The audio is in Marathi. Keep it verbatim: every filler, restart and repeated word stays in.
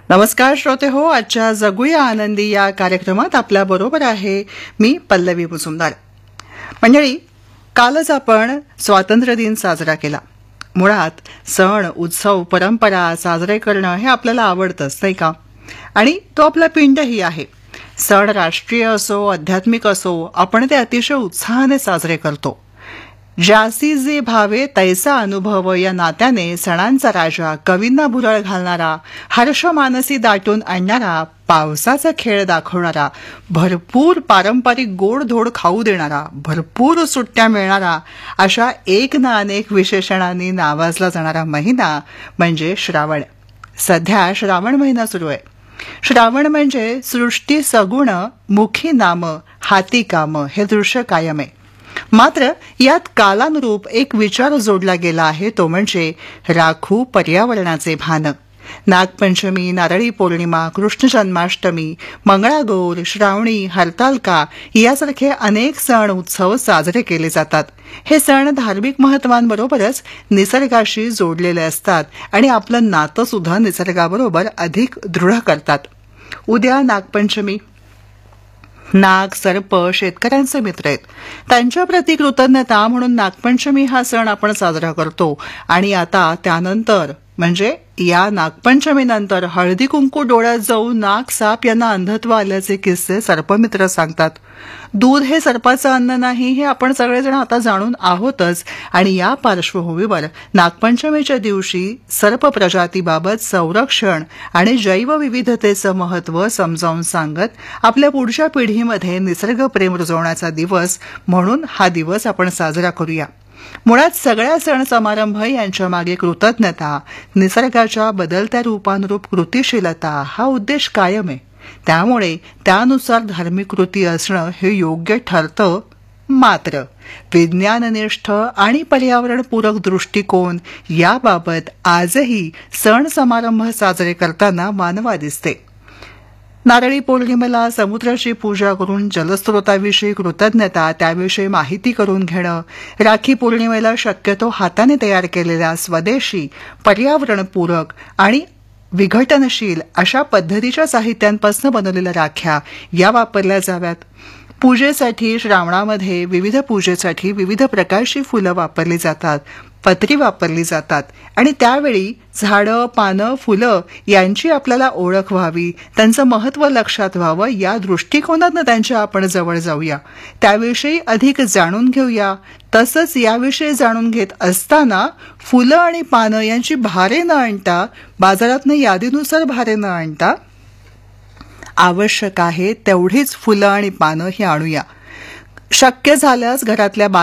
नमस्कार श्रोते हो, आजच्या जगूया आनंदी या कार्यक्रमात आपल्या बरोबर आहे मी पल्लवी मुजुमदार. मंडळी, कालच आपण स्वातंत्र्य दिन साजरा केला. मुळात सण, उत्सव, परंपरा साजरे करणं हे आपल्याला आवडतंच, नाही का? आणि तो आपला पिंडही आहे. सण राष्ट्रीय असो, आध्यात्मिक असो, आपण ते अतिशय उत्साहाने साजरे करतो. ज्यासी जे भावे तैसा अनुभव या नात्याने सणांचा राजा, कवींना भुरळ घालणारा, हर्ष मानसी दाटून आणणारा, पावसाचा खेळ दाखवणारा, भरपूर पारंपरिक गोडधोड खाऊ देणारा, भरपूर सुट्ट्या मिळणारा, अशा एक ना अनेक विशेषणांनी नावाजला जाणारा महिना म्हणजे श्रावण. सध्या श्रावण महिना सुरू आहे. श्रावण म्हणजे सृष्टी सगुण, मुखी नाम, हाती काम हे दृश्य कायम आहे. मात्र यात कालानुरूप एक विचार जोडला गेला आहे, तो म्हणजे राखू पर्यावरणाचे भान. नागपंचमी, नारळी पौर्णिमा, कृष्ण जन्माष्टमी, मंगळागौर, श्रावणी, हरतालका यासारखे अनेक सण उत्सव साजरे केले जातात. हे सण धार्मिक महत्वांबरोबरच निसर्गाशी जोडलेले असतात आणि आपलं नातं सुद्धा निसर्गाबरोबर अधिक दृढ करतात. उद्या नागपंचमी. नाग, सर्प शेतकऱ्यांचे मित्र आहेत. त्यांच्या प्रती कृतज्ञता म्हणून नागपंचमी हा सण आपण साजरा करतो. आणि आता त्यानंतर म्हणजे या नागपंचमीनंतर हळदी कुंकू डोळ्यात जाऊन नाग, साप यांना अंधत्व आल्याचे किस्से सर्पमित्र सांगतात. दूध हे सर्पाचं अन्न नाही हे आपण सगळेजण आता जाणून आहोतच. आणि या पार्श्वभूमीवर नागपंचमीच्या दिवशी सर्प प्रजातीबाबत संरक्षण आणि जैवविविधतेचं महत्त्व समजावून सांगत आपल्या पुढच्या पिढीमध्ये निसर्ग प्रेम रुजवण्याचा दिवस म्हणून हा दिवस आपण साजरा करूया. मुळात सगळ्या सण समारंभ यांच्या मागे कृतज्ञता, निसर्गाच्या बदलत्या रूपानुरूप कृतिशीलता हा उद्देश कायम आहे. त्यामुळे त्यानुसार धार्मिक कृती असणं हे योग्य ठरतं. मात्र विज्ञाननिष्ठ आणि पर्यावरणपूरक दृष्टिकोन याबाबत आजही सण समारंभ साजरे करताना मानवा दिसते. नारळी पौर्णिमेला समुद्राची पूजा करून जलस्रोताविषयी कृतज्ञता, त्याविषयी माहिती करून घेणं. राखी पौर्णिमेला शक्यतो हाताने तयार केलेल्या स्वदेशी, पर्यावरणपूरक आणि विघटनशील अशा पद्धतीच्या साहित्यांपासून बनवलेल्या राख्या या वापरल्या जाव्यात. पूजेसाठी श्रावणामध्ये विविध पूजेसाठी विविध प्रकारची फुलं वापरली जातात, पत्री वापरली जातात. आणि त्यावेळी झाडं, पानं, फुलं यांची आपल्याला ओळख व्हावी, त्यांचं महत्त्व लक्षात व्हावं या दृष्टिकोनातनं त्यांच्या आपण जवळ जाऊया, त्याविषयी अधिक जाणून घेऊया. तसंच याविषयी जाणून घेत असताना फुलं आणि पानं यांची भारे न आणता, बाजारातनं यादीनुसार भारे न आणता, आवश्यक आहे तेवढीच फुलं आणि पानं ही आणूया. शक्य झाल्यास घरातल्या